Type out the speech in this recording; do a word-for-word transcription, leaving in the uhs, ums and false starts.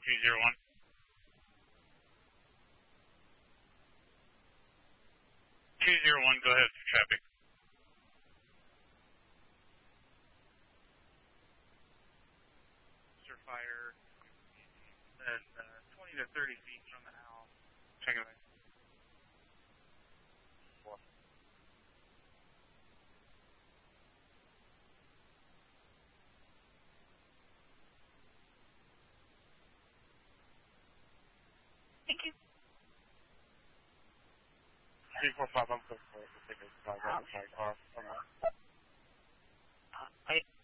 two zero one. two zero one, go ahead for traffic. Sir Fire, says uh, twenty to thirty feet from the house. Check it out. Thank you. three four five, I'm close for it. We'll take a five out of my car. Uh, I